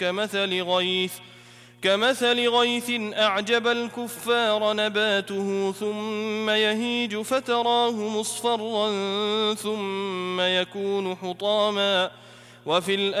كمثل غيث أعجب الكفار نباته ثم يهيج فتراه مصفرا ثم يكون حطاما وفي